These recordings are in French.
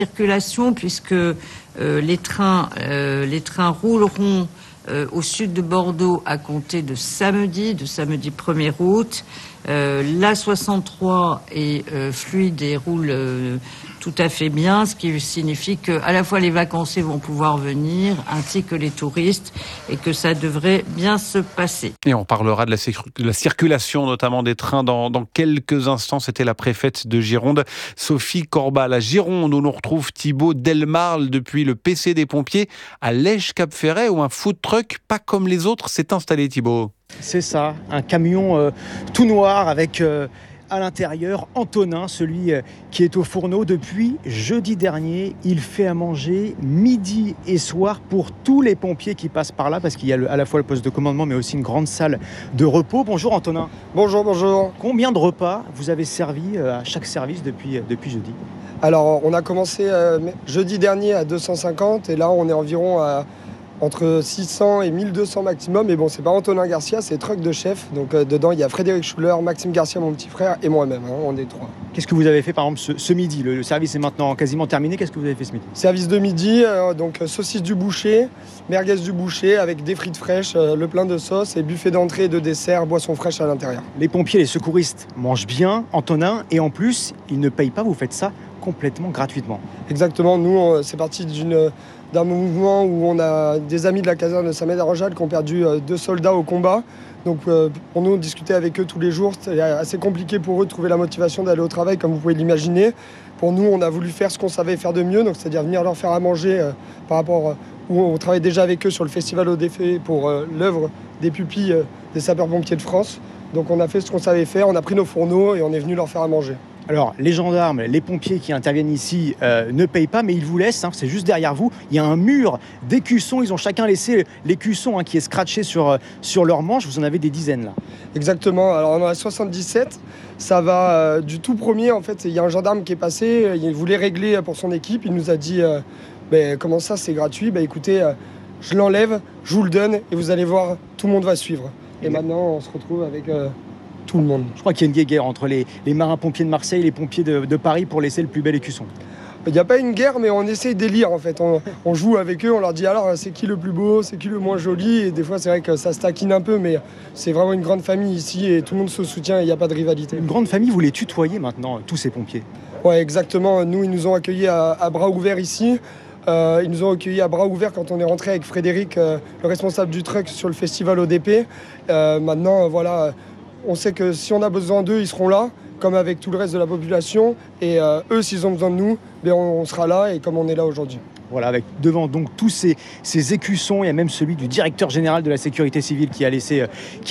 Circulation puisque les trains rouleront au sud de Bordeaux à compter de samedi 1er août. La 63 est fluide et roule tout à fait bien, ce qui signifie que à la fois les vacanciers vont pouvoir venir ainsi que les touristes et que ça devrait bien se passer. Et on parlera de la circulation, notamment des trains dans quelques instants. C'était la préfète de Gironde, Sophie Corbal. À Gironde, où l'on retrouve Thibaut Delmarle depuis le PC des pompiers à Lège-Cap-Ferret, où un food truck pas comme les autres s'est installé, Thibaut. C'est ça, un camion tout noir avec à l'intérieur Antonin, celui qui est au fourneau depuis jeudi dernier. Il fait à manger midi et soir pour tous les pompiers qui passent par là, parce qu'il y a à la fois le poste de commandement mais aussi une grande salle de repos. Bonjour Antonin. Bonjour. Combien de repas vous avez servi à chaque service depuis jeudi ? Alors on a commencé jeudi dernier à 250 et là on est environ à entre 600 et 1200 maximum. Et bon, c'est pas Antonin Garcia, c'est truck de chef. Donc dedans, il y a Frédéric Schuller, Maxime Garcia, mon petit frère, et moi-même. On est 3. Qu'est-ce que vous avez fait par exemple ce midi ? Le service est maintenant quasiment terminé. Qu'est-ce que vous avez fait ce midi ? Service de midi, donc saucisse du boucher, merguez du boucher avec des frites fraîches, le plein de sauce et buffet d'entrée et de dessert, boissons fraîches à l'intérieur. Les pompiers, les secouristes mangent bien, Antonin, et en plus, ils ne payent pas, vous faites ça complètement gratuitement. Exactement, nous, c'est parti d'un mouvement où on a des amis de la caserne de Saint-Médard-en-Jalles qui ont perdu 2 soldats au combat. Donc pour nous, discuter avec eux tous les jours, c'était assez compliqué pour eux de trouver la motivation d'aller au travail, comme vous pouvez l'imaginer. Pour nous, on a voulu faire ce qu'on savait faire de mieux, donc c'est-à-dire venir leur faire à manger par rapport où on travaille déjà avec eux sur le Festival au défait pour l'œuvre des pupilles des sapeurs-pompiers de France. Donc on a fait ce qu'on savait faire, on a pris nos fourneaux et on est venu leur faire à manger. Alors, les gendarmes, les pompiers qui interviennent ici ne payent pas, mais ils vous laissent, c'est juste derrière vous. Il y a un mur d'écussons, ils ont chacun laissé l'écusson qui est scratché sur leur manche. Vous en avez des dizaines là. Exactement, alors on en a 77. Ça va du tout premier, en fait, il y a un gendarme qui est passé, il voulait régler pour son équipe. Il nous a dit, comment ça c'est gratuit ? Écoutez, je l'enlève, je vous le donne et vous allez voir, tout le monde va suivre. Et maintenant, on se retrouve avec... tout le monde. Je crois qu'il y a une guerre entre les marins-pompiers de Marseille et les pompiers de Paris pour laisser le plus bel écusson. Il n'y a pas une guerre, mais on essaye d'élire en fait. On joue avec eux, on leur dit alors c'est qui le plus beau, c'est qui le moins joli. Et des fois c'est vrai que ça se taquine un peu, mais c'est vraiment une grande famille ici et tout le monde se soutient et il n'y a pas de rivalité. Une grande famille, vous les tutoyez maintenant, tous ces pompiers ? Ouais, exactement. Nous, ils nous ont accueillis à bras ouverts ici. Ils nous ont accueillis à bras ouverts quand on est rentré avec Frédéric, le responsable du truck sur le festival ODP. Maintenant, voilà... On sait que si on a besoin d'eux, ils seront là, comme avec tout le reste de la population. Et eux, s'ils ont besoin de nous, on sera là et comme on est là aujourd'hui. Voilà, avec devant donc tous ces écussons, il y a même celui du directeur général de la sécurité civile qui a laissé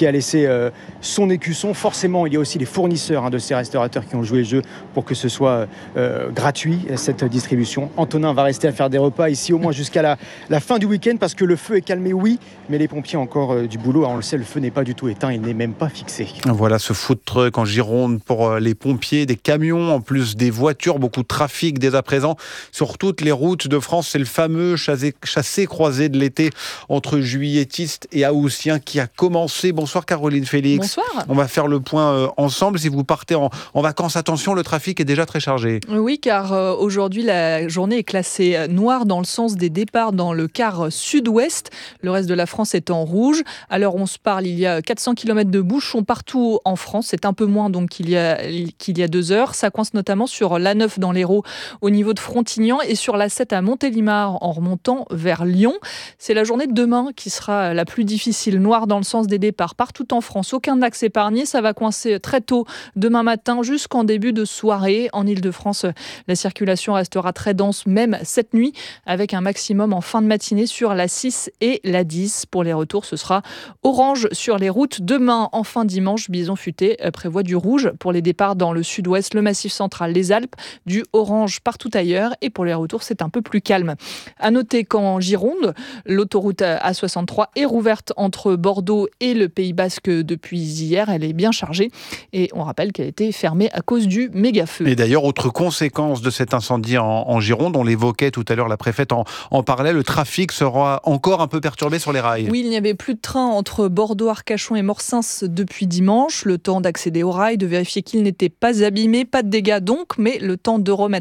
son écusson. Forcément, il y a aussi les fournisseurs de ces restaurateurs qui ont joué le jeu pour que ce soit gratuit, cette distribution. Antonin va rester à faire des repas ici au moins jusqu'à la fin du week-end parce que le feu est calmé, oui, mais les pompiers ont encore du boulot. Alors, on le sait, le feu n'est pas du tout éteint, il n'est même pas fixé. Voilà ce food truck en Gironde pour les pompiers, des camions, en plus des voitures, beaucoup de trafic dès à présent sur toutes les routes de France. C'est le fameux chassé-croisé de l'été entre juilletistes et haussiens qui a commencé. Bonsoir Caroline Félix. Bonsoir. On va faire le point ensemble. Si vous partez en vacances, attention, le trafic est déjà très chargé. Oui, car aujourd'hui, la journée est classée noire dans le sens des départs dans le quart sud-ouest. Le reste de la France est en rouge. À l'heure où on se parle, il y a 400 km de bouchons partout en France. C'est un peu moins donc qu'il y a 2 heures. Ça coince notamment sur l'A9 dans l'Hérault au niveau de Frontignan et sur l'A7 à Montélimar en remontant vers Lyon. C'est la journée de demain qui sera la plus difficile. Noire dans le sens des départs partout en France. Aucun axe épargné. Ça va coincer très tôt demain matin jusqu'en début de soirée. En Ile-de-France, la circulation restera très dense même cette nuit avec un maximum en fin de matinée sur la 6 et la 10. Pour les retours, ce sera orange sur les routes. Demain, en fin dimanche, Bison Futé prévoit du rouge pour les départs dans le sud-ouest, le Massif central, les Alpes, du orange partout ailleurs. Et pour les retours, c'est un peu plus calme. À noter qu'en Gironde, l'autoroute A63 est rouverte entre Bordeaux et le Pays Basque depuis hier. Elle est bien chargée et on rappelle qu'elle a été fermée à cause du méga-feu. Et d'ailleurs, autre conséquence de cet incendie en Gironde, on l'évoquait tout à l'heure, la préfète en parlait, le trafic sera encore un peu perturbé sur les rails. Oui, il n'y avait plus de train entre Bordeaux, Arcachon et Morsins depuis dimanche. Le temps d'accéder au rail, de vérifier qu'il n'était pas abîmé, pas de dégâts donc, mais le temps de remettre la machine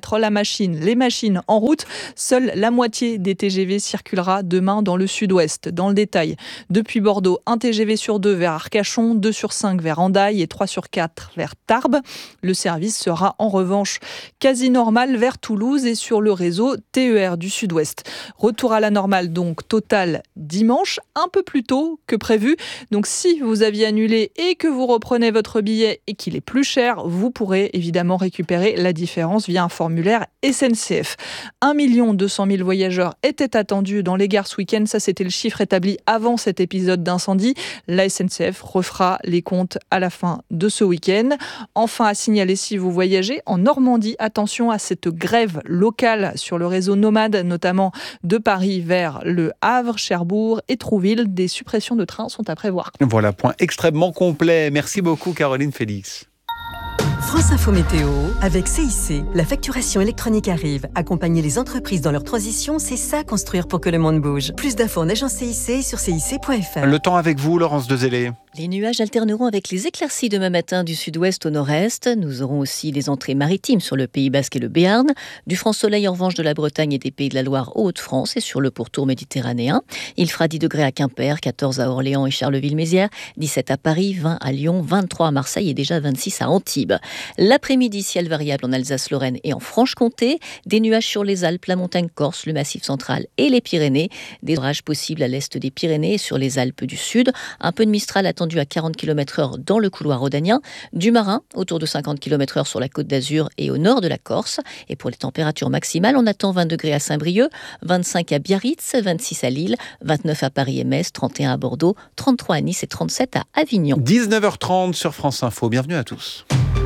les machines en route. Seule la moitié des TGV circulera demain dans le sud-ouest. Dans le détail, depuis Bordeaux, 1 TGV sur 2 vers Arcachon, 2 sur 5 vers Hendaye et 3 sur 4 vers Tarbes. Le service sera en revanche quasi normal vers Toulouse et sur le réseau TER du sud-ouest. Retour à la normale donc total dimanche, un peu plus tôt que prévu. Donc si vous aviez annulé et que vous reprenez votre billet et qu'il est plus cher, vous pourrez évidemment récupérer la différence via un formulaire SNCF. 1 200 000 voyageurs étaient attendus dans les gares ce week-end. Ça, c'était le chiffre établi avant cet épisode d'incendie. La SNCF refera les comptes à la fin de ce week-end. Enfin, à signaler si vous voyagez en Normandie, attention à cette grève locale sur le réseau Nomade, notamment de Paris vers Le Havre, Cherbourg et Trouville. Des suppressions de trains sont à prévoir. Voilà, point extrêmement complet. Merci beaucoup Caroline Félix. France Info Météo avec CIC. La facturation électronique arrive. Accompagner les entreprises dans leur transition, c'est ça construire pour que le monde bouge. Plus d'infos en agence CIC et sur cic.fr. Le temps avec vous, Laurence Dezellé. Les nuages alterneront avec les éclaircies demain matin du sud-ouest au nord-est. Nous aurons aussi les entrées maritimes sur le Pays Basque et le Béarn. Du franc soleil en revanche de la Bretagne et des Pays de la Loire aux Hauts-de-France et sur le pourtour méditerranéen. Il fera 10 degrés à Quimper, 14 à Orléans et Charleville-Mézières, 17 à Paris, 20 à Lyon, 23 à Marseille et déjà 26 à Antibes. L'après-midi, ciel variable en Alsace-Lorraine et en Franche-Comté. Des nuages sur les Alpes, la montagne corse, le Massif central et les Pyrénées. Des orages possibles à l'est des Pyrénées et sur les Alpes du Sud. Un peu de Mistral attendu à 40 km/h dans le couloir rhodanien. Du marin, autour de 50 km/h sur la Côte d'Azur et au nord de la Corse. Et pour les températures maximales, on attend 20 degrés à Saint-Brieuc, 25 à Biarritz, 26 à Lille, 29 à Paris et Metz, 31 à Bordeaux, 33 à Nice et 37 à Avignon. 19h30 sur France Info. Bienvenue à tous.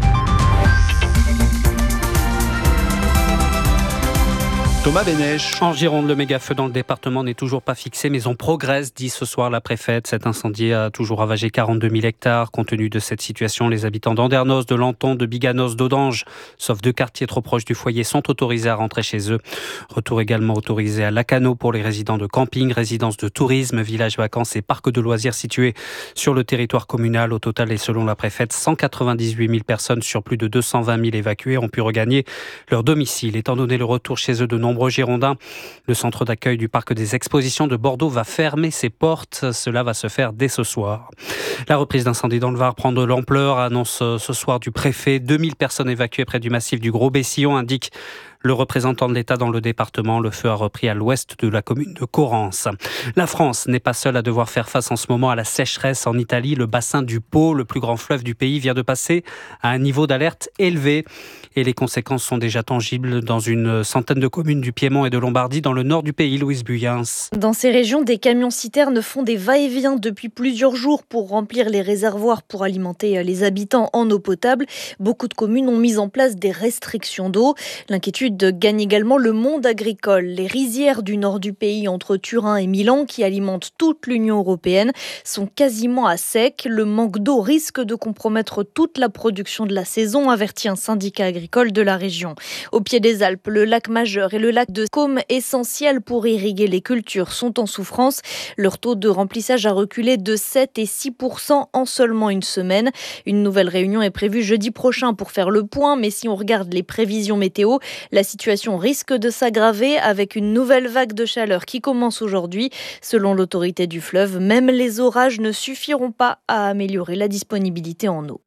Thomas Bénèche. En Gironde, le méga-feu dans le département n'est toujours pas fixé, mais on progresse, dit ce soir la préfète. Cet incendie a toujours ravagé 42 000 hectares. Compte tenu de cette situation, les habitants d'Andernos, de Lanton, de Biganos, d'Audange, sauf 2 quartiers trop proches du foyer, sont autorisés à rentrer chez eux. Retour également autorisé à Lacano pour les résidents de camping, résidences de tourisme, villages vacances et parcs de loisirs situés sur le territoire communal. Au total, et selon la préfète, 198 000 personnes sur plus de 220 000 évacués ont pu regagner leur domicile. Étant donné le retour chez eux de nombreux Girondins, le centre d'accueil du parc des expositions de Bordeaux va fermer ses portes. Cela va se faire dès ce soir. La reprise d'incendie dans le Var prend de l'ampleur, annonce ce soir du préfet. 2000 personnes évacuées près du massif du Gros-Bessillon, indique le représentant de l'État dans le département. Le feu a repris à l'ouest de la commune de Corrence. La France n'est pas seule à devoir faire face en ce moment à la sécheresse. En Italie, le bassin du Pô, le plus grand fleuve du pays, vient de passer à un niveau d'alerte élevé. Et les conséquences sont déjà tangibles dans une centaine de communes du Piémont et de Lombardie, dans le nord du pays. Louise Buyens. Dans ces régions, des camions-citernes font des va-et-vient depuis plusieurs jours pour remplir les réservoirs pour alimenter les habitants en eau potable. Beaucoup de communes ont mis en place des restrictions d'eau. L'inquiétude gagne également le monde agricole. Les rizières du nord du pays, entre Turin et Milan, qui alimentent toute l'Union européenne, sont quasiment à sec. Le manque d'eau risque de compromettre toute la production de la saison, avertit un syndicat agricole de la région. Au pied des Alpes, le lac Majeur et le lac de Caume, essentiels pour irriguer les cultures, sont en souffrance. Leur taux de remplissage a reculé de 7 et 6% en seulement une semaine. Une nouvelle réunion est prévue jeudi prochain pour faire le point, mais si on regarde les prévisions météo, la situation risque de s'aggraver avec une nouvelle vague de chaleur qui commence aujourd'hui. Selon l'autorité du fleuve, même les orages ne suffiront pas à améliorer la disponibilité en eau.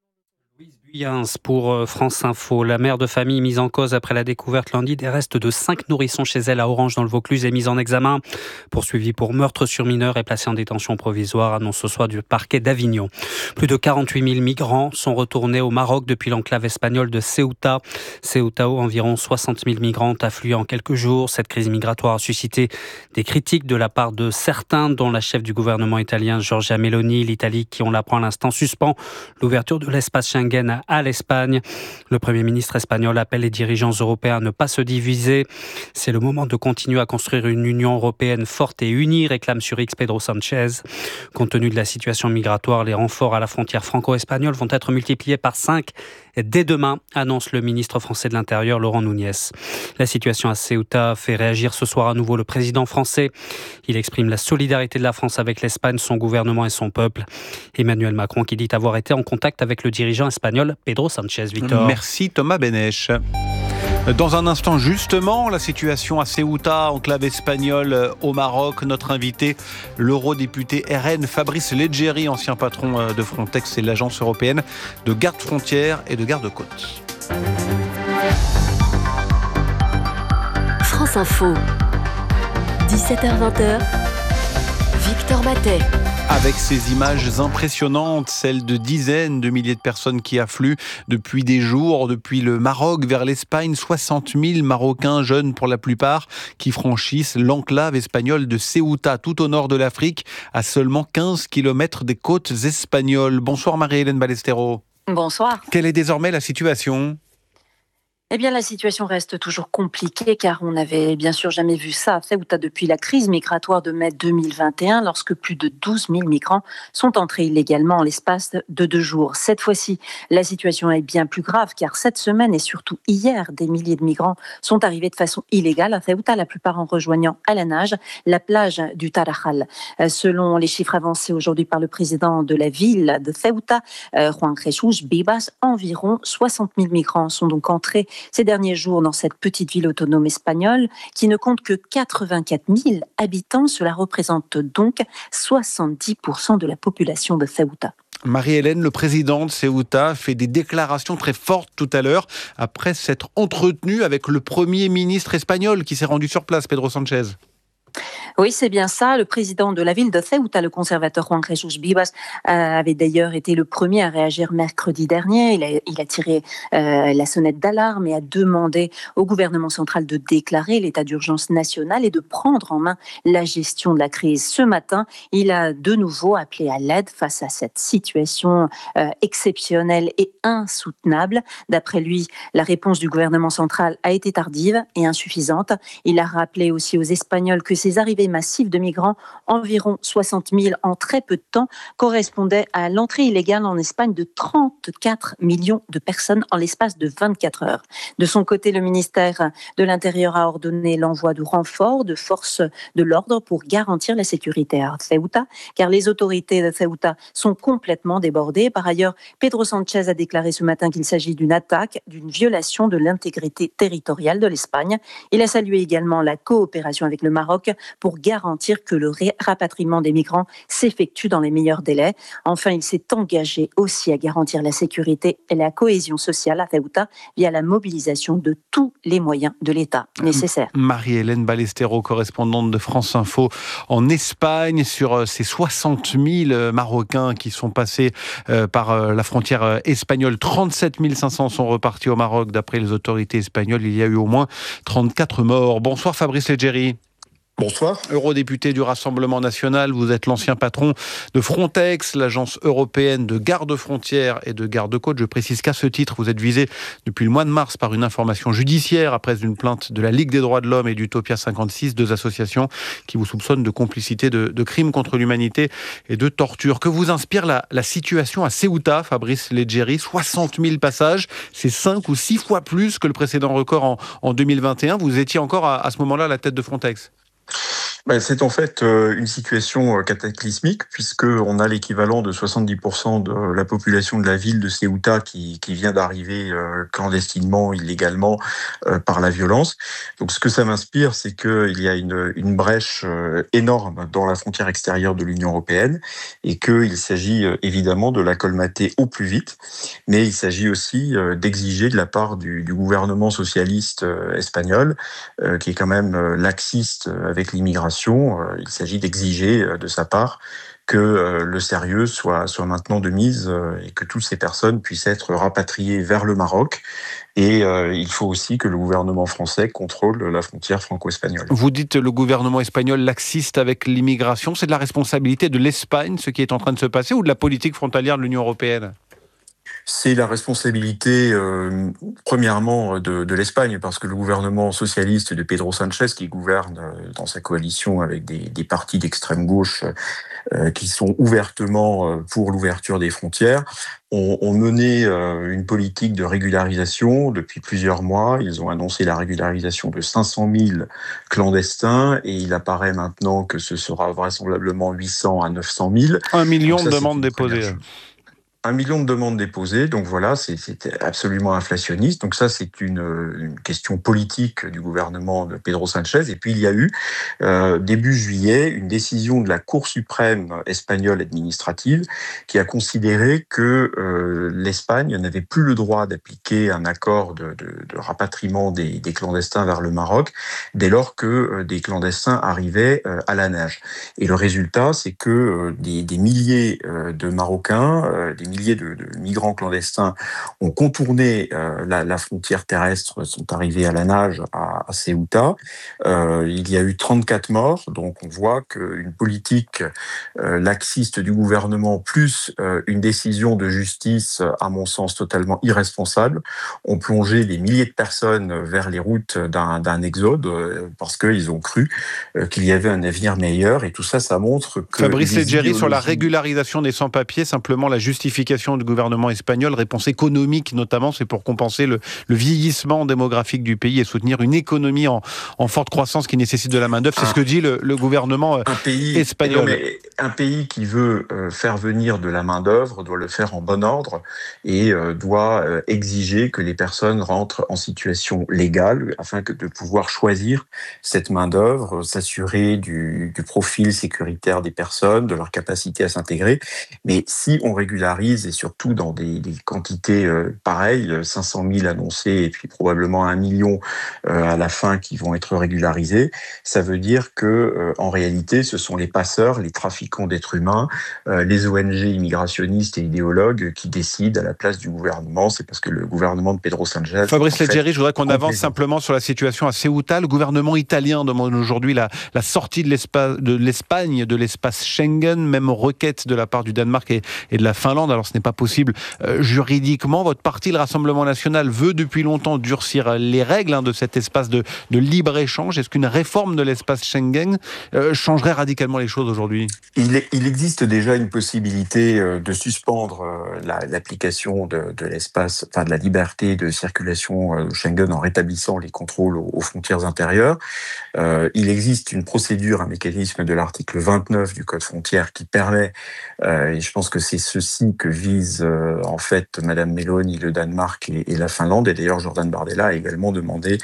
Pour France Info, la mère de famille mise en cause après la découverte lundi des restes de 5 nourrissons chez elle à Orange dans le Vaucluse est mise en examen. Poursuivie pour meurtre sur mineur et placée en détention provisoire, annonce ce soir du parquet d'Avignon. Plus de 48 000 migrants sont retournés au Maroc depuis l'enclave espagnole de Ceuta. Ceuta, où environ 60 000 migrants ont afflué en quelques jours. Cette crise migratoire a suscité des critiques de la part de certains, dont la chef du gouvernement italien Giorgia Meloni. L'Italie, qui on l'apprend à l'instant, suspend l'ouverture de l'espace Schengen à l'Espagne. Le Premier ministre espagnol appelle les dirigeants européens à ne pas se diviser. C'est le moment de continuer à construire une Union européenne forte et unie, réclame sur X Pedro Sanchez. Compte tenu de la situation migratoire, les renforts à la frontière franco-espagnole vont être multipliés par 5 dès demain, annonce le ministre français de l'Intérieur Laurent Nunez. La situation à Ceuta fait réagir ce soir à nouveau le président français. Il exprime la solidarité de la France avec l'Espagne, son gouvernement et son peuple. Emmanuel Macron qui dit avoir été en contact avec le dirigeant espagnol Pedro Sánchez. Victor. Merci Thomas Bénèche. Dans un instant, justement, la situation à Ceuta, enclave espagnole au Maroc. Notre invité, l'eurodéputé RN Fabrice Leggeri, ancien patron de Frontex et l'agence européenne de garde-frontières et de garde-côtes. France Info, 17h-20h, Victor Matet. Avec ces images impressionnantes, celles de dizaines de milliers de personnes qui affluent depuis des jours, depuis le Maroc vers l'Espagne, 60 000 Marocains, jeunes pour la plupart, qui franchissent l'enclave espagnole de Ceuta, tout au nord de l'Afrique, à seulement 15 km des côtes espagnoles. Bonsoir Marie-Hélène Ballesteros. Bonsoir. Quelle est désormais la situation ? Eh bien, la situation reste toujours compliquée car on n'avait bien sûr jamais vu ça à Ceuta depuis la crise migratoire de mai 2021 lorsque plus de 12 000 migrants sont entrés illégalement en l'espace de 2 jours. Cette fois-ci, la situation est bien plus grave car cette semaine et surtout hier, des milliers de migrants sont arrivés de façon illégale à Ceuta, la plupart en rejoignant à la nage la plage du Tarajal. Selon les chiffres avancés aujourd'hui par le président de la ville de Ceuta, Juan Jesús Bibas, environ 60 000 migrants sont donc entrés ces derniers jours dans cette petite ville autonome espagnole qui ne compte que 84 000 habitants. Cela représente donc 70% de la population de Ceuta. Marie-Hélène, le président de Ceuta, fait des déclarations très fortes tout à l'heure après s'être entretenu avec le Premier ministre espagnol qui s'est rendu sur place, Pedro Sánchez. Oui, c'est bien ça. Le président de la ville de Ceuta, le conservateur Juan Jesús Bibas, avait d'ailleurs été le premier à réagir mercredi dernier. Il a tiré la sonnette d'alarme et a demandé au gouvernement central de déclarer l'état d'urgence national et de prendre en main la gestion de la crise. Ce matin, il a de nouveau appelé à l'aide face à cette situation exceptionnelle et insoutenable. D'après lui, la réponse du gouvernement central a été tardive et insuffisante. Il a rappelé aussi aux Espagnols que ces arrivées massives de migrants, environ 60 000 en très peu de temps, correspondaient à l'entrée illégale en Espagne de 34 millions de personnes en l'espace de 24 heures. De son côté, le ministère de l'Intérieur a ordonné l'envoi de renforts de forces de l'ordre pour garantir la sécurité à Ceuta, car les autorités de Ceuta sont complètement débordées. Par ailleurs, Pedro Sánchez a déclaré ce matin qu'il s'agit d'une attaque, d'une violation de l'intégrité territoriale de l'Espagne. Il a salué également la coopération avec le Maroc pour garantir que le rapatriement des migrants s'effectue dans les meilleurs délais. Enfin, il s'est engagé aussi à garantir la sécurité et la cohésion sociale à Ceuta via la mobilisation de tous les moyens de l'État nécessaires. Marie-Hélène Ballesteros, correspondante de France Info en Espagne, sur ces 60 000 Marocains qui sont passés par la frontière espagnole. 37 500 sont repartis au Maroc. D'après les autorités espagnoles, il y a eu au moins 34 morts. Bonsoir Fabrice Leggeri. Bonsoir. Eurodéputé du Rassemblement national, vous êtes l'ancien patron de Frontex, l'agence européenne de garde-frontières et de garde-côtes. Je précise qu'à ce titre, vous êtes visé depuis le mois de mars par une information judiciaire après une plainte de la Ligue des droits de l'homme et d'Utopia 56, 2 associations qui vous soupçonnent de complicité de crimes contre l'humanité et de torture. Que vous inspire la situation à Ceuta, Fabrice Leggeri? 60 000 passages, c'est 5 ou 6 fois plus que le précédent record en 2021. Vous étiez encore à ce moment-là à la tête de Frontex. C'est en fait une situation cataclysmique puisqu'on a l'équivalent de 70% de la population de la ville de Ceuta qui vient d'arriver clandestinement, illégalement, par la violence. Donc ce que ça m'inspire, c'est qu'il y a une brèche énorme dans la frontière extérieure de l'Union européenne et qu'il s'agit évidemment de la colmater au plus vite, mais il s'agit aussi d'exiger de la part du gouvernement socialiste espagnol, qui est quand même laxiste avec l'immigration. Il s'agit d'exiger de sa part que le sérieux soit maintenant de mise et que toutes ces personnes puissent être rapatriées vers le Maroc. Et il faut aussi que le gouvernement français contrôle la frontière franco-espagnole. Vous dites le gouvernement espagnol laxiste avec l'immigration. C'est de la responsabilité de l'Espagne, ce qui est en train de se passer, ou de la politique frontalière de l'Union européenne ? C'est la responsabilité, premièrement, de l'Espagne, parce que le gouvernement socialiste de Pedro Sánchez, qui gouverne dans sa coalition avec des partis d'extrême gauche qui sont ouvertement pour l'ouverture des frontières, ont mené une politique de régularisation depuis plusieurs mois. Ils ont annoncé la régularisation de 500 000 clandestins et il apparaît maintenant que ce sera vraisemblablement 800 à 900 000. 1 million de demandes déposées. 1 million de demandes déposées, donc voilà, c'était absolument inflationniste. Donc ça, c'est une question politique du gouvernement de Pedro Sánchez. Et puis il y a eu, début juillet, une décision de la Cour suprême espagnole administrative qui a considéré que l'Espagne n'avait plus le droit d'appliquer un accord de rapatriement des clandestins vers le Maroc dès lors que des clandestins arrivaient à la nage. Et le résultat, c'est que des milliers de Marocains, des milliers de migrants clandestins ont contourné la frontière terrestre, sont arrivés à la nage à Ceuta. Il y a eu 34 morts, donc on voit qu'une politique laxiste du gouvernement plus une décision de justice, à mon sens totalement irresponsable, ont plongé des milliers de personnes vers les routes d'un exode parce qu'ils ont cru qu'il y avait un avenir meilleur, et tout ça, ça montre que... Fabrice Leggeri, sur la régularisation des sans-papiers, simplement la justification du gouvernement espagnol, réponse économique notamment, c'est pour compenser le vieillissement démographique du pays et soutenir une économie en forte croissance qui nécessite de la main-d'œuvre. C'est ce que dit le gouvernement espagnol. Un pays qui veut faire venir de la main-d'œuvre doit le faire en bon ordre et doit exiger que les personnes rentrent en situation légale afin de pouvoir choisir cette main-d'œuvre, s'assurer du profil sécuritaire des personnes, de leur capacité à s'intégrer. Mais si on régularise, et surtout dans des quantités pareilles, 500 000 annoncés et puis probablement 1 million à la fin qui vont être régularisés, ça veut dire que en réalité, ce sont les passeurs, les trafiquants d'êtres humains, les ONG immigrationnistes et idéologues qui décident à la place du gouvernement. C'est parce que le gouvernement de Pedro Sánchez... Fabrice Leggeri, je voudrais qu'on avance simplement sur la situation à Ceuta. Le gouvernement italien demande aujourd'hui la sortie de l'Espagne de l'espace Schengen, même requête de la part du Danemark et de la Finlande. Alors ce n'est pas possible juridiquement. Votre parti, le Rassemblement national, veut depuis longtemps durcir les règles de cet espace de libre-échange. Est-ce qu'une réforme de l'espace Schengen changerait radicalement les choses aujourd'hui ? Il existe déjà une possibilité de suspendre l'application de l'espace, enfin de la liberté de circulation Schengen en rétablissant les contrôles aux frontières intérieures. Il existe une procédure, un mécanisme de l'article 29 du Code frontière qui permet, et je pense que c'est ceci que vise en fait Madame Meloni, le Danemark et la Finlande, et d'ailleurs Jordan Bardella a également demandé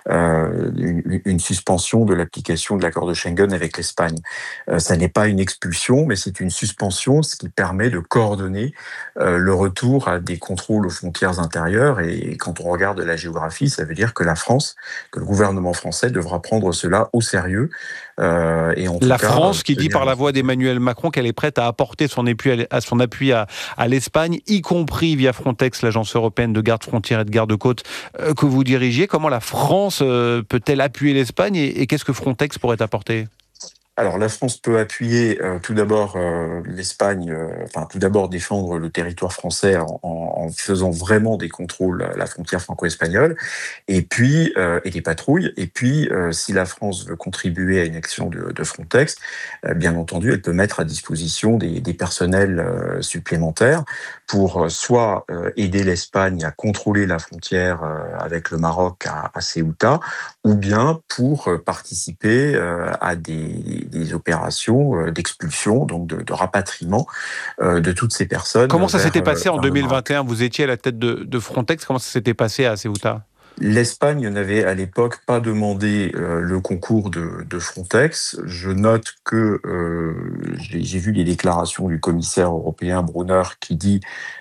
une suspension de l'application de l'accord de Schengen avec l'Espagne. Ça n'est pas une expulsion, mais c'est une suspension, ce qui permet de coordonner le retour à des contrôles aux frontières intérieures. Et quand on regarde la géographie, ça veut dire que que le gouvernement français devra prendre cela au sérieux. Et en tout cas, France qui dit par la voix d'Emmanuel Macron qu'elle est prête à apporter son appui à l'Espagne, y compris via Frontex, l'agence européenne de garde-frontières et de garde-côtes que vous dirigiez. Comment la France peut-elle appuyer l'Espagne et qu'est-ce que Frontex pourrait apporter ? Alors la France peut appuyer tout d'abord l'Espagne, tout d'abord défendre le territoire français en faisant vraiment des contrôles à la frontière franco-espagnole, et puis et des patrouilles. Et puis si la France veut contribuer à une action de Frontex, bien entendu, elle peut mettre à disposition des personnels supplémentaires pour soit aider l'Espagne à contrôler la frontière avec le Maroc à Ceuta, ou bien pour participer à des opérations d'expulsion, donc de rapatriement de toutes ces personnes. Comment ça s'était passé en 2021 ? Vous étiez à la tête de Frontex, comment ça s'était passé à Ceuta ? L'Espagne n'avait à l'époque pas demandé le concours de Frontex. Je note que j'ai vu les déclarations du commissaire européen Brunner qui dit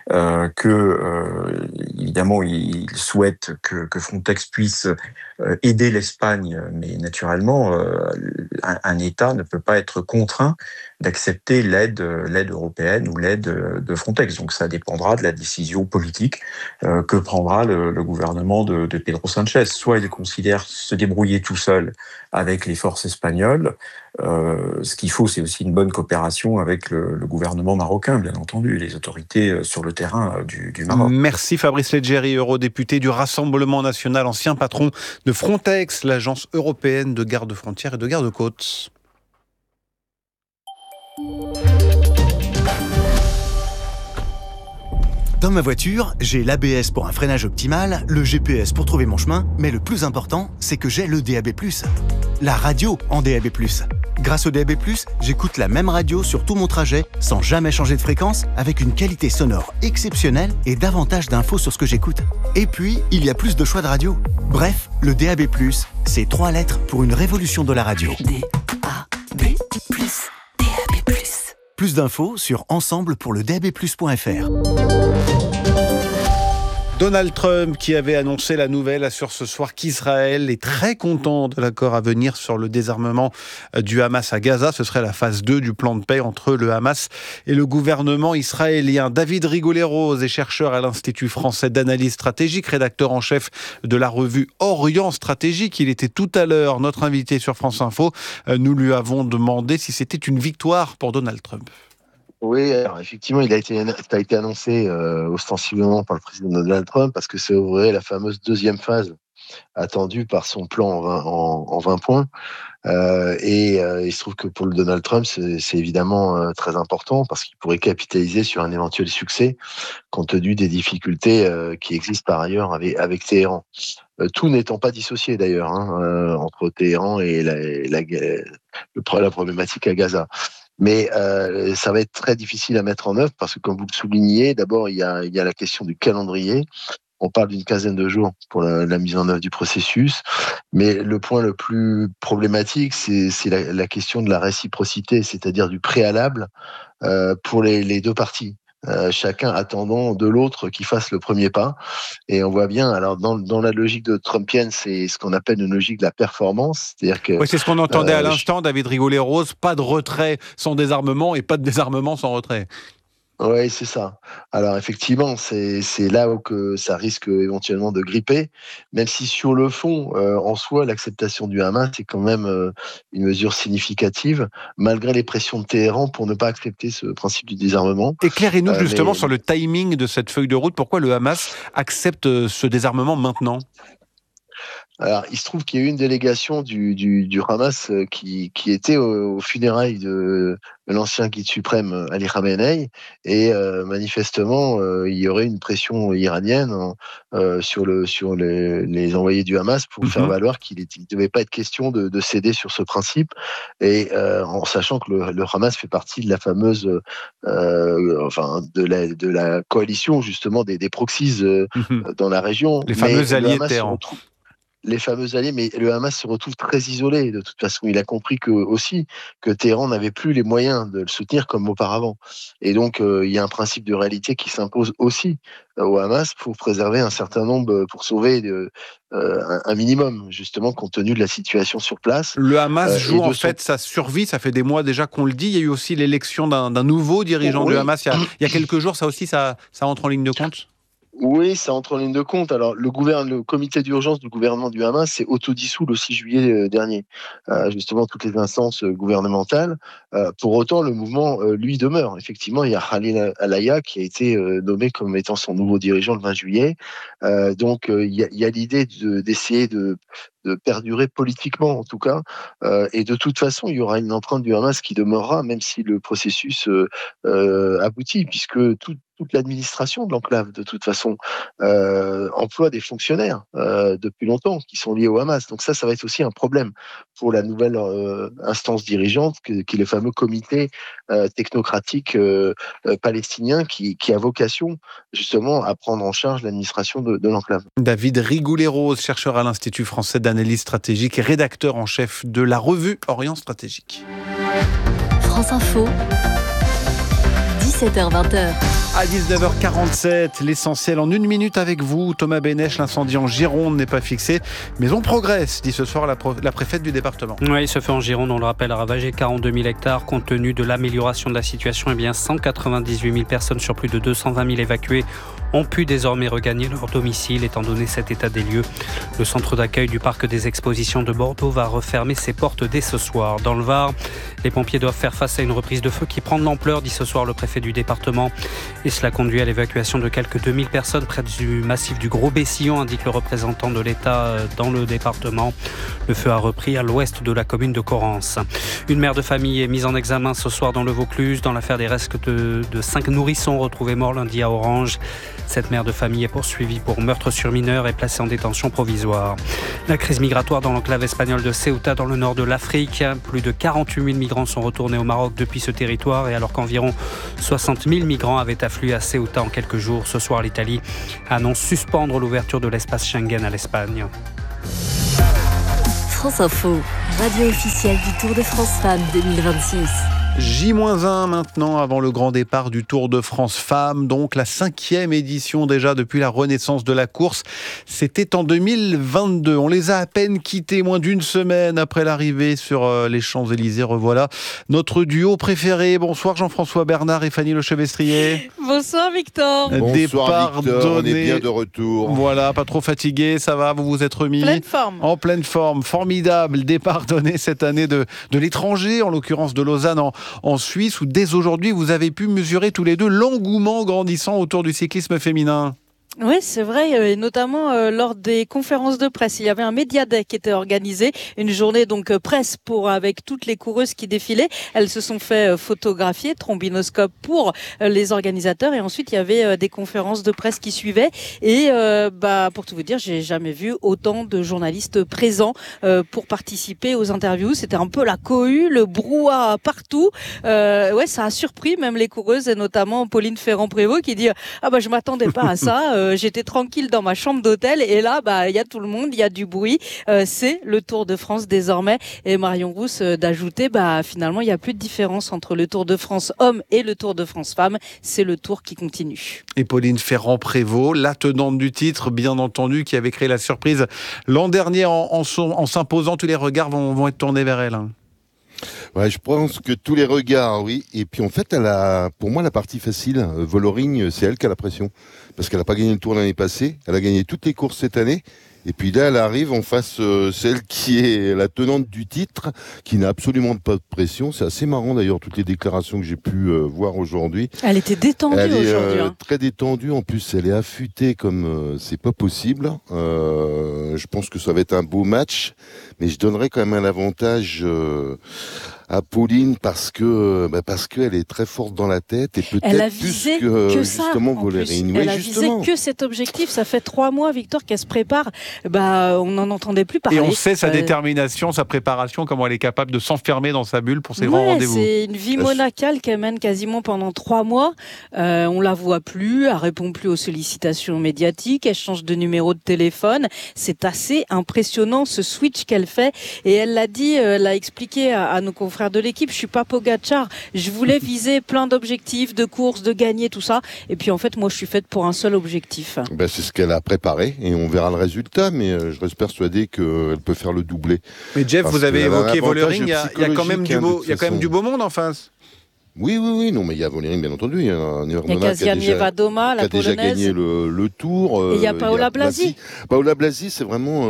évidemment il souhaite que Frontex puisse aider l'Espagne, mais naturellement un État ne peut pas être contraint d'accepter l'aide européenne ou l'aide de Frontex. Donc ça dépendra de la décision politique que prendra le gouvernement de Pedro Sánchez. Soit il considère se débrouiller tout seul avec les forces espagnoles. Ce qu'il faut, c'est aussi une bonne coopération avec le gouvernement marocain, bien entendu, et les autorités sur le terrain du Maroc. Merci Fabrice Leggeri, eurodéputé du Rassemblement national, ancien patron de Frontex, l'agence européenne de garde-frontières et de garde-côtes. Dans ma voiture, j'ai l'ABS pour un freinage optimal, le GPS pour trouver mon chemin, mais le plus important, c'est que j'ai le DAB+, la radio en DAB+. Grâce au DAB+, j'écoute la même radio sur tout mon trajet sans jamais changer de fréquence, avec une qualité sonore exceptionnelle et davantage d'infos sur ce que j'écoute. Et puis, il y a plus de choix de radio. Bref, le DAB+, c'est 3 lettres pour une révolution de la radio. DAB+. Plus d'infos sur ensemblepourledabplus.fr. Donald Trump, qui avait annoncé la nouvelle, assure ce soir qu'Israël est très content de l'accord à venir sur le désarmement du Hamas à Gaza. Ce serait la phase 2 du plan de paix entre le Hamas et le gouvernement israélien. David Rigoulet-Rose est chercheur à l'Institut français d'analyse stratégique, rédacteur en chef de la revue Orient Stratégique. Il était tout à l'heure notre invité sur France Info. Nous lui avons demandé si c'était une victoire pour Donald Trump. Oui, alors effectivement, ça a été annoncé ostensiblement par le président Donald Trump parce que ça ouvrait la fameuse deuxième phase attendue par son plan en 20 points. Il se trouve que pour le Donald Trump, c'est évidemment très important parce qu'il pourrait capitaliser sur un éventuel succès compte tenu des difficultés qui existent par ailleurs avec Téhéran. Tout n'étant pas dissocié d'ailleurs entre Téhéran et la problématique à Gaza. Mais ça va être très difficile à mettre en œuvre parce que, comme vous le soulignez, d'abord il y a la question du calendrier. On parle d'une quinzaine de jours pour la mise en œuvre du processus, mais le point le plus problématique, c'est la question de la réciprocité, c'est-à-dire du préalable pour les deux parties. Chacun attendant de l'autre qui fasse le premier pas. Et on voit bien, alors dans la logique de Trumpienne, c'est ce qu'on appelle une logique de la performance. C'est-à-dire que, oui, c'est ce qu'on entendait à l'instant, David Rigoulet-Rose, pas de retrait sans désarmement et pas de désarmement sans retrait. Oui, c'est ça. Alors effectivement, c'est là où que ça risque éventuellement de gripper, même si sur le fond, en soi, l'acceptation du Hamas est quand même une mesure significative, malgré les pressions de Téhéran pour ne pas accepter ce principe du désarmement. Éclairez-nous justement sur le timing de cette feuille de route. Pourquoi le Hamas accepte ce désarmement maintenant ? Alors, il se trouve qu'il y a eu une délégation du Hamas qui était aux funérailles de l'ancien guide suprême Ali Khamenei, et manifestement il y aurait une pression iranienne sur les envoyés du Hamas pour faire valoir qu'il ne devait pas être question de céder sur ce principe, et en sachant que le Hamas fait partie de la fameuse de la coalition justement des proxies dans la région. Les fameux alliés de Téhéran. Les fameux alliés, mais le Hamas se retrouve très isolé. De toute façon, il a compris que Téhéran n'avait plus les moyens de le soutenir comme auparavant. Et donc, il y a un principe de réalité qui s'impose aussi au Hamas pour préserver un certain nombre, pour sauver un minimum, justement, compte tenu de la situation sur place. Le Hamas joue en fait sa survie. Ça fait des mois déjà qu'on le dit. Il y a eu aussi l'élection d'un nouveau dirigeant du Hamas il y a quelques jours. Ça aussi, ça entre en ligne de compte ? Oui, ça entre en ligne de compte. Alors, le comité d'urgence du gouvernement du Hamas s'est autodissous le 6 juillet dernier. Justement, toutes les instances gouvernementales. Pour autant, le mouvement, lui, demeure. Effectivement, il y a Khalil Alaya qui a été nommé comme étant son nouveau dirigeant le 20 juillet. Donc, il y a l'idée d'essayer de perdurer politiquement, en tout cas. Et de toute façon, il y aura une empreinte du Hamas qui demeurera, même si le processus aboutit, puisque toute l'administration de l'enclave, de toute façon, emploie des fonctionnaires depuis longtemps qui sont liés au Hamas. Donc ça va être aussi un problème pour la nouvelle instance dirigeante, qui est le fameux comité technocratique palestinien qui a vocation justement à prendre en charge l'administration de l'enclave. David Rigoulet-Rose, chercheur à l'Institut français d'analyse stratégique et rédacteur en chef de la revue Orient Stratégique. France Info, 17h-20h. À 19h47, l'essentiel en 1 minute avec vous. Thomas Bénèche, l'incendie en Gironde n'est pas fixé, mais on progresse, dit ce soir la préfète du département. Oui, ce feu en Gironde, on le rappelle, a ravagé 42 000 hectares. Compte tenu de l'amélioration de la situation, 198 000 personnes sur plus de 220 000 évacuées ont pu désormais regagner leur domicile. Étant donné cet état des lieux, le centre d'accueil du parc des expositions de Bordeaux va refermer ses portes dès ce soir. Dans le Var, les pompiers doivent faire face à une reprise de feu qui prend de l'ampleur, dit ce soir le préfet du département. Et cela conduit à l'évacuation de quelques 2000 personnes près du massif du Gros-Bessillon, indique le représentant de l'État dans le département. Le feu a repris à l'ouest de la commune de Corrence. Une mère de famille est mise en examen ce soir dans le Vaucluse dans l'affaire des restes de 5 nourrissons retrouvés morts lundi à Orange. Cette mère de famille est poursuivie pour meurtre sur mineur et placée en détention provisoire. La crise migratoire dans l'enclave espagnole de Ceuta dans le nord de l'Afrique. Plus de 48 000 migrants sont retournés au Maroc depuis ce territoire et alors qu'environ 60 000 migrants avaient afflué à Ceuta en quelques jours. Ce soir, l'Italie annonce suspendre l'ouverture de l'espace Schengen à l'Espagne. France Info, radio officielle du Tour de France Femmes 2026. J-1 maintenant avant le grand départ du Tour de France Femmes, donc la 5e édition déjà depuis la renaissance de la course. C'était en 2022. On les a à peine quittés moins d'une semaine après l'arrivée sur les Champs-Élysées. Revoilà notre duo préféré. Bonsoir Jean-François Bernard et Fanny Lechevestrier. Bonsoir Victor. Départ Victor, donné. on est bien de retour. Voilà, pas trop fatigué, ça va, vous vous êtes remis Pleine forme. En pleine forme, formidable départ donné cette année de l'étranger, en l'occurrence de Lausanne en Suisse, où dès aujourd'hui vous avez pu mesurer tous les deux l'engouement grandissant autour du cyclisme féminin. Oui, c'est vrai, et notamment lors des conférences de presse. Il y avait un Media Day qui était organisé, une journée donc presse avec toutes les coureuses qui défilaient. Elles se sont fait photographier, trombinoscope pour les organisateurs, et ensuite il y avait des conférences de presse qui suivaient. Et pour tout vous dire, j'ai jamais vu autant de journalistes présents pour participer aux interviews. C'était un peu la cohue, le brouhaha partout. Ça a surpris même les coureuses, et notamment Pauline Ferrand-Prévot qui dit je m'attendais pas à ça. J'étais tranquille dans ma chambre d'hôtel et là, il y a tout le monde, il y a du bruit. C'est le Tour de France désormais. Et Marion Rousse d'ajouter, finalement, il n'y a plus de différence entre le Tour de France homme et le Tour de France femme. C'est le Tour qui continue. Et Pauline Ferrand-Prévot, la tenante du titre, bien entendu, qui avait créé la surprise l'an dernier en s'imposant, tous les regards vont être tournés vers elle. Ouais, je pense que tous les regards, oui. Et puis en fait, pour moi, la partie facile, Voloring, c'est elle qui a la pression. Parce qu'elle n'a pas gagné le Tour l'année passée, elle a gagné toutes les courses cette année. Et puis là, elle arrive en face, celle qui est la tenante du titre, qui n'a absolument pas de pression. C'est assez marrant d'ailleurs, toutes les déclarations que j'ai pu voir aujourd'hui. Elle était détendue aujourd'hui. Très détendue, en plus elle est affûtée comme c'est pas possible. Je pense que ça va être un beau match, mais je donnerais quand même un avantage à Pauline parce que elle est très forte dans la tête et peut-être plus que justement Voloring. Elle a visé que cet objectif. Ça fait 3 mois, Victor, qu'elle se prépare. On n'en entendait plus parler. Et on sait sa détermination, sa préparation, comment elle est capable de s'enfermer dans sa bulle pour ses grands rendez-vous. C'est une vie monacale qu'elle mène quasiment pendant 3 mois. On la voit plus, elle répond plus aux sollicitations médiatiques, elle change de numéro de téléphone. C'est assez impressionnant ce switch qu'elle fait. Et elle l'a dit, elle a expliqué à nos confrères de l'équipe, je suis pas Pogacar, je voulais viser plein d'objectifs, de courses, de gagner, tout ça. Et puis en fait, moi je suis faite pour un seul objectif. C'est ce qu'elle a préparé et on verra le résultat, mais je reste persuadé qu'elle peut faire le doublé. Mais Jeff, vous avez évoqué Voloring, il y a quand même du beau monde en face. Oui, non, mais il y a Voloring, bien entendu. Il y a Kazianieva Doma, la polonaise. Qui a déjà gagné le Tour. Et il y a Paola Blasi. Paola Blasi, c'est vraiment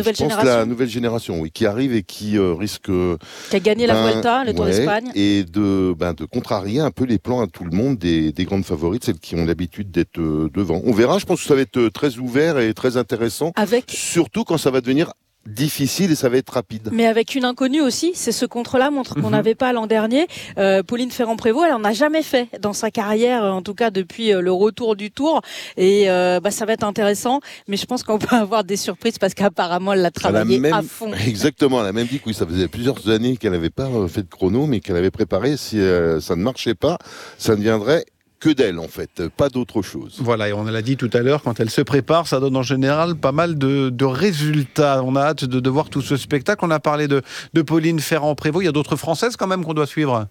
la nouvelle génération, oui, qui arrive et qui risque... Qui a gagné la Vuelta, le Tour d'Espagne. Et de contrarier un peu les plans à tout le monde des grandes favorites, celles qui ont l'habitude d'être devant. On verra, je pense que ça va être très ouvert et très intéressant. Surtout quand ça va devenir difficile et ça va être rapide. Mais avec une inconnue aussi, c'est ce contre-là qu'on n'avait pas l'an dernier. Pauline Ferrand-Prévot, elle en a jamais fait dans sa carrière, en tout cas depuis le retour du Tour. Et ça va être intéressant, mais je pense qu'on peut avoir des surprises parce qu'apparemment elle l'a travaillé à fond. Exactement, elle a même dit que ça faisait plusieurs années qu'elle n'avait pas fait de chrono, mais qu'elle avait préparé. Si ça ne marchait pas, ça ne viendrait que d'elle en fait, pas d'autre chose. Voilà, et on l'a dit tout à l'heure, quand elle se prépare, ça donne en général pas mal de résultats. On a hâte de voir tout ce spectacle. On a parlé de Pauline Ferrand-Prévot, il y a d'autres Françaises quand même qu'on doit suivre.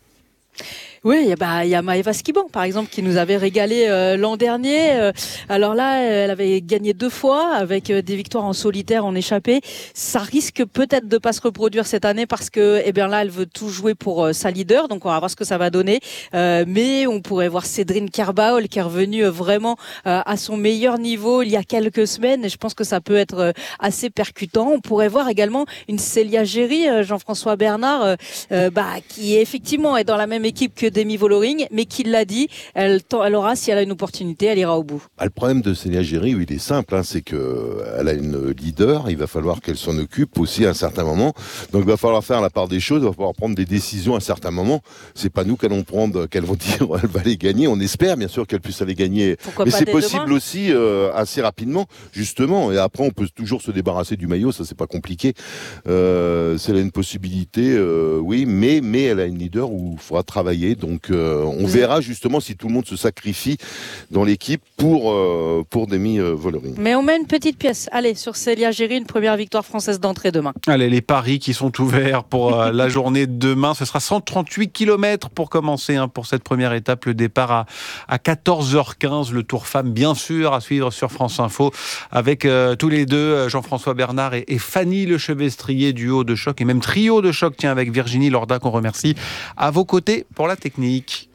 Oui, il y a Maëva Skiban, par exemple, qui nous avait régalé l'an dernier. Alors là, elle avait gagné 2 fois avec des victoires en solitaire, en échappée. Ça risque peut-être de pas se reproduire cette année parce que, là, elle veut tout jouer pour sa leader. Donc, on va voir ce que ça va donner. Mais on pourrait voir Cédrine Kerbaol qui est revenue vraiment à son meilleur niveau il y a quelques semaines. Et je pense que ça peut être assez percutant. On pourrait voir également une Célia Géry, Jean-François Bernard, qui effectivement est dans la même même équipe que Demi Vollering, mais qui l'a dit, elle aura, si elle a une opportunité, elle ira au bout. Le problème de Célia Géry, il est simple, c'est qu'elle a une leader, il va falloir qu'elle s'en occupe aussi à un certain moment. Donc il va falloir faire la part des choses, il va falloir prendre des décisions à un certain moment. C'est pas nous qu'elles vont dire elle va les gagner. On espère bien sûr qu'elle puisse aller gagner, mais c'est possible aussi assez rapidement, justement. Et après, on peut toujours se débarrasser du maillot, ça c'est pas compliqué. C'est là une possibilité, oui, mais elle a une leader où il faudra travailler. Donc on verra justement si tout le monde se sacrifie dans l'équipe pour Demi Vollering. Mais on met une petite pièce. Allez, sur Célia Géry, une première victoire française d'entrée demain. Allez, les paris qui sont ouverts pour la journée de demain. Ce sera 138 km pour commencer pour cette première étape. Le départ à 14h15. Le Tour Femmes, bien sûr, à suivre sur France Info avec tous les deux, Jean-François Bernard et Fanny Lechevestrier, duo de choc et même trio de choc, avec Virginie Lorda qu'on remercie à vos côtés pour la technique.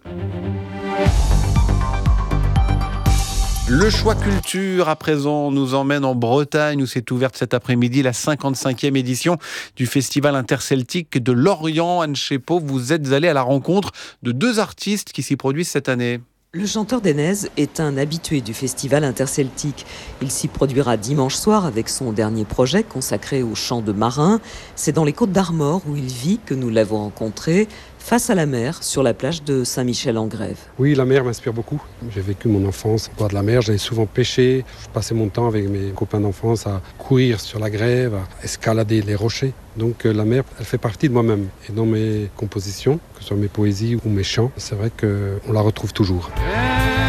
Le choix culture, à présent, nous emmène en Bretagne où s'est ouverte cet après-midi la 55e édition du Festival interceltique de Lorient. Anne Chepot, vous êtes allée à la rencontre de 2 artistes qui s'y produisent cette année. Le chanteur d'Enez est un habitué du festival interceltique. Il s'y produira dimanche soir avec son dernier projet consacré au chant de marin. C'est dans les Côtes d'Armor où il vit que nous l'avons rencontré, face à la mer, sur la plage de Saint-Michel-en-Grève. Oui, la mer m'inspire beaucoup. J'ai vécu mon enfance au bord de la mer, j'allais souvent pêcher. Je passais mon temps avec mes copains d'enfance à courir sur la grève, à escalader les rochers. Donc la mer, elle fait partie de moi-même. Et dans mes compositions, que ce soit mes poésies ou mes chants, c'est vrai qu'on la retrouve toujours.